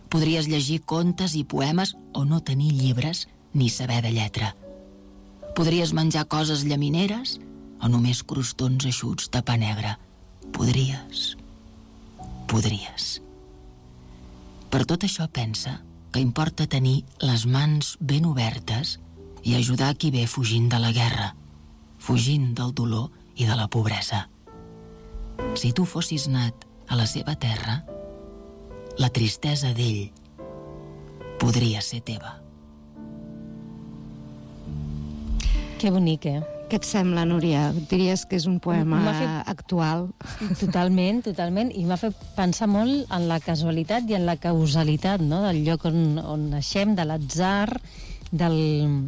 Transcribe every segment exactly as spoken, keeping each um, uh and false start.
Podries llegir contes i poemes o no tenir llibres ni saber de lletra. Podries menjar coses llamineres o només crostons eixuts de pa negre. Podries. Podries. Per tot això pensa que importa tenir les mans ben obertes i ajudar qui ve fugint de la guerra, fugint del dolor i de la pobresa. Si tu fossis nat a la seva terra, la tristesa d'ell podria ser teva. Que bonic, eh? Què et sembla, Núria? Diries que és un poema fet... actual? Totalment, totalment. I m'ha fet pensar molt en la casualitat i en la causalitat, no?, del lloc on, on naixem, de l'atzar, del...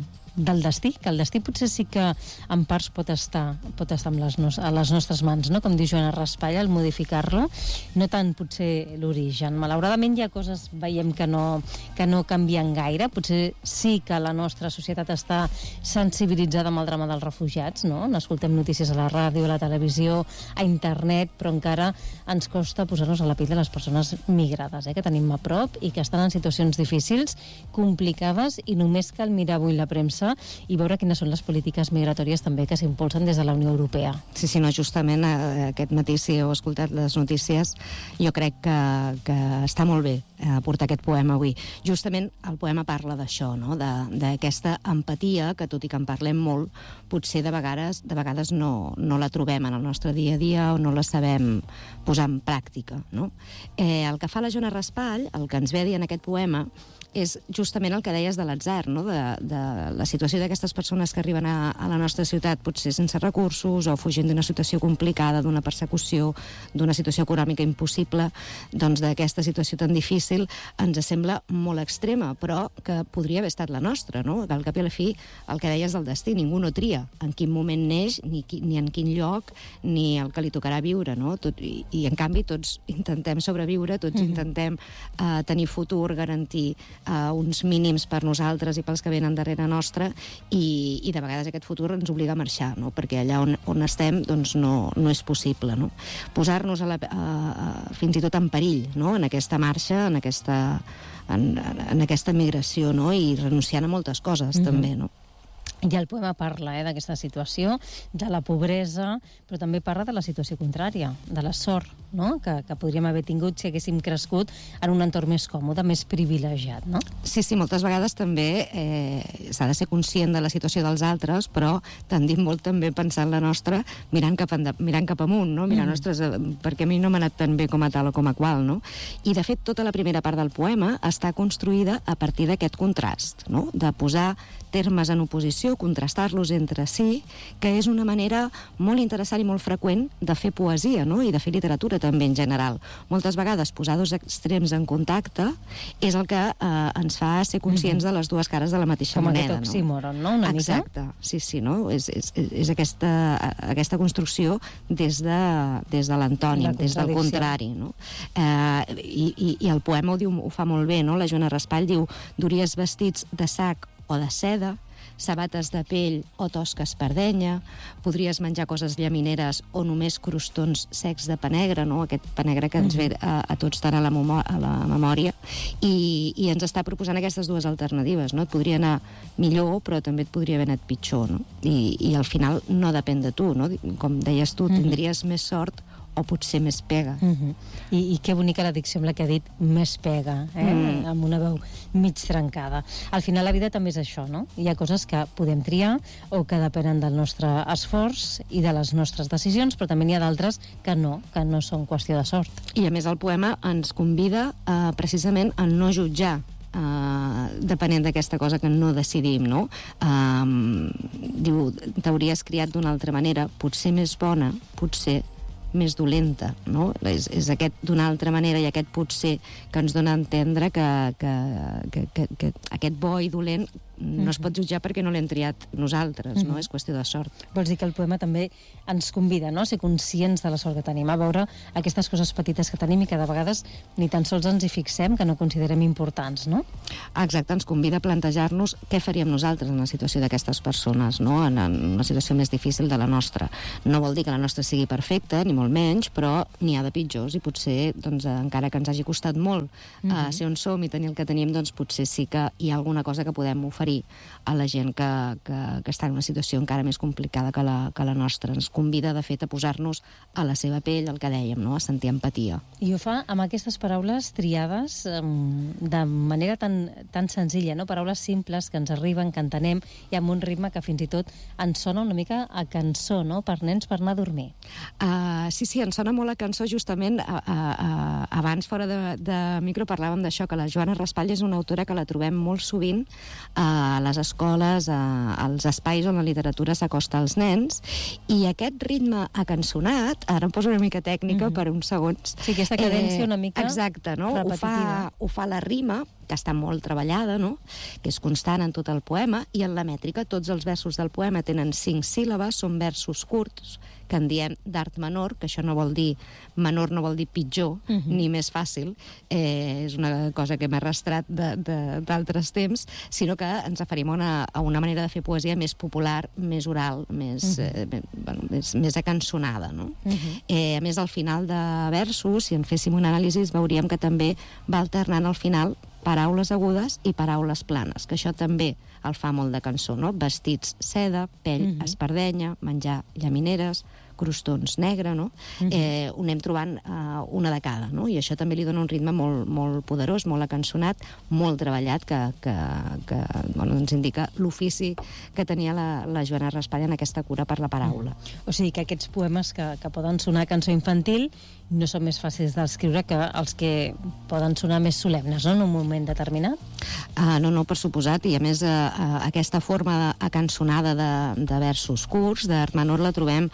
del destí, que el destí potser sí que en parts pot estar pot estar amb les nos, a les nostres mans, no? Com diu Joana Raspall, al modificar-lo, no tant potser l'origen. Malauradament hi ha coses, veiem que no, que no canvien gaire, potser sí que la nostra societat està sensibilitzada amb el drama dels refugiats, no? N'escoltem notícies a la ràdio, a la televisió, a internet, però encara ens costa posar-nos a la pell de les persones migrades, eh? Que tenim a prop i que estan en situacions difícils, complicades, i només cal mirar avui la premsa i veure quines són les polítiques migratòries també que s'impulsen des de la Unió Europea. Sí, sí, no, justament eh, aquest matí, si heu escoltat les notícies, jo crec que, que està molt bé eh, portar aquest poema avui. Justament el poema parla d'això, no?, d'aquesta empatia que, tot i que en parlem molt, potser de vegades, de vegades no, no la trobem en el nostre dia a dia o no la sabem posar en pràctica, no? Eh, el que fa la Joana Raspall, el que ens ve a dir en aquest poema, és justament el que deies de l'atzar, no?, de, de la situació d'aquestes persones que arriben a, a la nostra ciutat potser sense recursos o fugint d'una situació complicada, d'una persecució, d'una situació econòmica impossible, doncs d'aquesta situació tan difícil ens sembla molt extrema, però que podria haver estat la nostra, no? Al cap i a la fi, el que deies del destí, ningú no tria en quin moment neix, ni, qui, ni en quin lloc, ni el que li tocarà viure, no? Tot, i, i en canvi tots intentem sobreviure, tots mm-hmm. intentem uh, tenir futur, garantir Uh, uns mínims per nosaltres i pels que venen darrere nostra, i, i de vegades aquest futur ens obliga a marxar, no? Perquè allà on, on estem doncs no, no és possible, no? Posar-nos a la, a, a, fins i tot en perill, no?, en aquesta marxa, en aquesta, en, en aquesta migració, no?, i renunciant a moltes coses mm-hmm. també, no? I el poema parla eh, d'aquesta situació, de la pobresa, però també parla de la situació contrària, de la sort, no?, que, que podríem haver tingut si haguéssim crescut en un entorn més còmode, més privilegiat, no? Sí, sí, moltes vegades també eh, s'ha de ser conscient de la situació dels altres, però tendim molt també a pensar en la nostra mirant cap, enda, mirant cap amunt, no? Mirant, mm. ostres, perquè a mi no m'ha anat tan bé com a tal o com a qual, no? I, de fet, tota la primera part del poema està construïda a partir d'aquest contrast, no?, de posar termes en oposició, contrastar-los entre si, que és una manera molt interessant i molt freqüent de fer poesia, no?, i de fer literatura també en general. Moltes vegades posar dos extrems en contacte és el que eh, ens fa ser conscients mm-hmm. de les dues cares de la mateixa com moneda. Com aquest oxímoron, no?, una mica? Exacte, sí, sí, no? És, és, és aquesta, aquesta construcció des de, des de l'antònim, des del contrari, no? Eh, i, i, I el poema ho, diu, ho fa molt bé, no? La Joana Raspall diu: duries vestits de sac o de seda, sabates de pell o tosca espardenya, podries menjar coses llamineres o només crostons secs de pa negre, no? Aquest pa negre que ens ve a, a tots tant a la, a la memòria, i, i ens està proposant aquestes dues alternatives, no? Et podria anar millor, però també et podria haver anat pitjor, no? I, i al final no depèn de tu, no? Com deies tu, tindries més sort o potser més pega. Uh-huh. I, I que bonica la dicció amb la que ha dit més pega, eh? Mm. Amb una veu mig trencada. Al final la vida també és això, no? Hi ha coses que podem triar o que depenen del nostre esforç i de les nostres decisions, però també n'hi ha d'altres que no, que no són qüestió de sort. I a més el poema ens convida uh, precisament a no jutjar Uh, depenent d'aquesta cosa que no decidim, no? Um, diu, t'hauries criat d'una altra manera, potser més bona, potser més dolenta, no? És, és aquest d'una altra manera i aquest potser que ens dona a entendre que, que, que, que, que aquest bo i dolent no es pot jutjar perquè no l'hem triat nosaltres, no? És qüestió de sort. Vols dir que el poema també ens convida, no?, a ser conscients de la sort que tenim, a veure aquestes coses petites que tenim i que de vegades ni tan sols ens hi fixem, que no considerem importants, no? Exacte, ens convida a plantejar-nos què faríem nosaltres en la situació d'aquestes persones, no?, en, en una situació més difícil de la nostra. No vol dir que la nostra sigui perfecta, ni molt menys, però n'hi ha de pitjors i potser, doncs, encara que ens hagi costat molt mm -hmm. uh, ser on som i tenir el que tenim, doncs potser sí que hi ha alguna cosa que podem oferir a la gent que, que, que està en una situació encara més complicada que la, que la nostra. Ens convida, de fet, a posar-nos a la seva pell, el que dèiem, no?, a sentir empatia. I ho fa amb aquestes paraules triades um, de manera tan, tan senzilla, no?, paraules simples que ens arriben, que entenem, i amb un ritme que fins i tot ens sona una mica a cançó, no?, per nens per anar a dormir. Uh, sí, sí, ens sona molt a cançó, justament. Uh, uh, abans, fora de, de micro, parlàvem d'això, que la Joana Raspall és una autora que la trobem molt sovint a les escoles, a, als espais on la literatura s'acosta als nens, i aquest ritme acançonat, ara em poso una mica tècnica mm-hmm. per uns segons. Sí, aquesta cadència eh, una mica exacte, no? Ho fa, ho fa la rima, que està molt treballada, no?, que és constant en tot el poema, i en la mètrica tots els versos del poema tenen cinc síl·labes, són versos curts, que en diem d'art menor, que això no vol dir menor, no vol dir pitjor, uh-huh. ni més fàcil, eh, és una cosa que m'he arrastrat d'altres temps, sinó que ens referim a una, a una manera de fer poesia més popular, més oral, més, uh-huh. eh, bueno, més, més acançonada, no? Uh-huh. Eh, a més, al final de versos, si en féssim un anàlisi, veuríem que també va alternant al final paraules agudes i paraules planes, que això també el fa molt de cançó, no? Vestits seda, pell uh-huh. espardenya, menjar llamineres, crostons negre, no? Uh-huh. Eh, ho anem trobant uh, una de cada, no? I això també li dona un ritme molt, molt poderós, molt acançonat, molt treballat, que, que, que bueno, ens indica l'ofici que tenia la, la Joana Raspall en aquesta cura per la paraula. Uh-huh. O sigui que aquests poemes que, que poden sonar cançó infantil no són més fàcils d'escriure que els que poden sonar més solemnes, no?, en un moment determinat? Uh, no, no, per suposat, i a més uh, uh, aquesta forma acançonada de, de versos curts, d'art menor, la trobem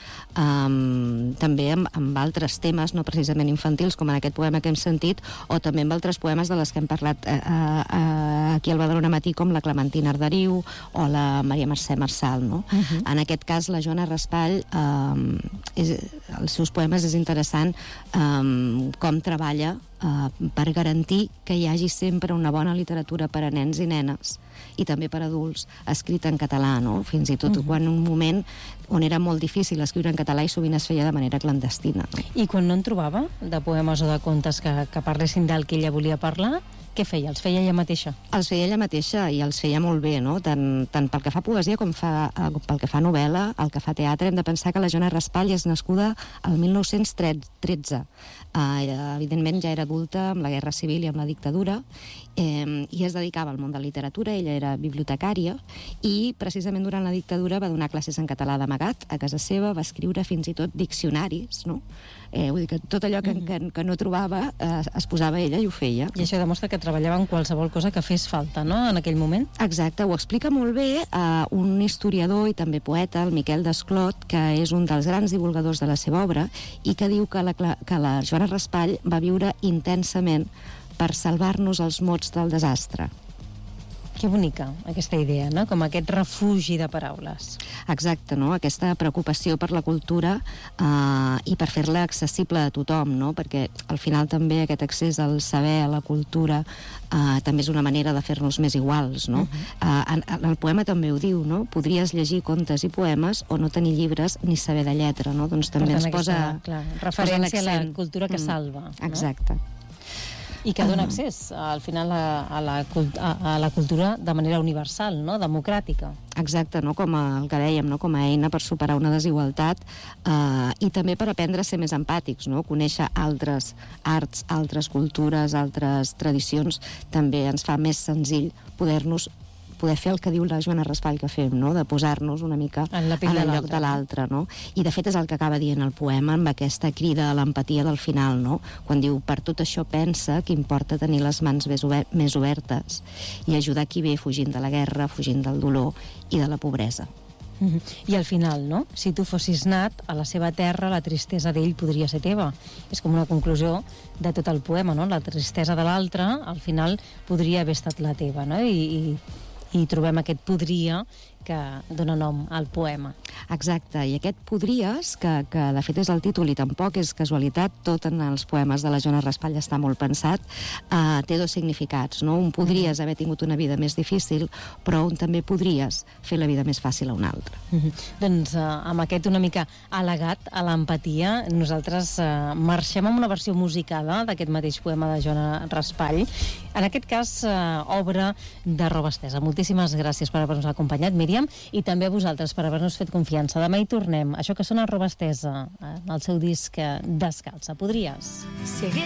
um, també amb, amb altres temes, no precisament infantils, com en aquest poema que hem sentit, o també amb altres poemes de les que hem parlat uh, uh, aquí al Badalona Matí, com la Clementina Arderiu o la Maria Mercè Marçal, no? Uh-huh. En aquest cas, la Joana Raspall, um, és, els seus poemes és interessant um, com treballa Uh, per garantir que hi hagi sempre una bona literatura per a nens i nenes i també per a adults, escrita en català, no? Fins i tot uh-huh. quan un moment on era molt difícil escriure en català i sovint es feia de manera clandestina, no? I quan no en trobava de poemes o de contes que, que parlessin del que ella volia parlar, què feia? Els feia ella mateixa? Els feia ella mateixa i els feia molt bé, no? Tant, tant pel que fa poesia com fa, pel que fa novel·la, el que fa teatre. Hem de pensar que la Joana Raspall és nascuda el mil nou-cents tretze. Uh, evidentment ja era adulta amb la Guerra Civil i amb la dictadura, eh, i es dedicava al món de la literatura. Ella era bibliotecària i precisament durant la dictadura va donar classes en català d'amagat a casa seva, va escriure fins i tot diccionaris, no? Eh, vull dir que tot allò que, mm. que, que no trobava eh, es posava ella i ho feia. I això demostra que treballava en qualsevol cosa que fes falta, no?, en aquell moment. Exacte, ho explica molt bé eh, un historiador i també poeta, el Miquel Desclot, que és un dels grans divulgadors de la seva obra i que diu que la, que la Joana Raspall va viure intensament per salvar-nos els mots del desastre. Que bonica, aquesta idea, no?, com aquest refugi de paraules. Exacte, no?, aquesta preocupació per la cultura eh, i per fer-la accessible a tothom, no?, perquè al final també aquest accés al saber, a la cultura, eh, també és una manera de fer-nos més iguals, no? Uh-huh. eh, en, en el poema també ho diu, no?, podries llegir contes i poemes o no tenir llibres ni saber de lletra, no?, doncs també tant, ens posa... Aquesta, clar, referència a la cultura que mm. salva, no? Exacte. I que dona accés, al final, a, a, la, a, a la cultura de manera universal, no?, democràtica. Exacte, no?, com a, el que dèiem, no?, com a eina per superar una desigualtat eh, i també per aprendre a ser més empàtics, no?, conèixer altres arts, altres cultures, altres tradicions, també ens fa més senzill poder-nos poder fer el que diu la Joana Raspall que fem, no?, de posar-nos una mica en, en el lloc de l'altre, no? I de fet és el que acaba dient el poema amb aquesta crida a l'empatia del final, no?, quan diu: per tot això pensa que importa tenir les mans més, ober més obertes i ajudar qui ve fugint de la guerra, fugint del dolor i de la pobresa. Mm-hmm. I al final, no?, si tu fossis nat a la seva terra, la tristesa d'ell podria ser teva. És com una conclusió de tot el poema, no?, la tristesa de l'altre al final podria haver estat la teva, no?, i, i i trobem aquest podria que dona nom al poema. Exacte, i aquest podries, que, que de fet és el títol i tampoc és casualitat, tot en els poemes de la Joana Raspall està molt pensat, eh, té dos significats, no? Un podries haver tingut una vida més difícil, però un també podries fer la vida més fàcil a un altre. Mm-hmm. Doncs eh, amb aquest una mica al·legat a l'empatia, nosaltres eh, marxem amb una versió musicada d'aquest mateix poema de Joana Raspall, en aquest cas eh, obra de Roba Estesa. Moltíssimes gràcies per haver-nos acompanyat, Míriam, i també a vosaltres per haver-nos fet confiança. Demà hi tornem. Això que sona Roba Estesa, en el seu disc Descalça. Podries? Si hagués